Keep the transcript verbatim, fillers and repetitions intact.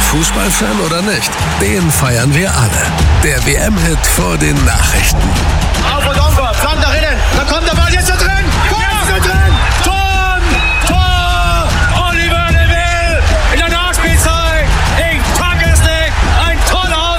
Fußballfan oder nicht, den feiern wir alle. Der W M-Hit vor den Nachrichten. Auf und Ongo, Flank nach innen, da kommt der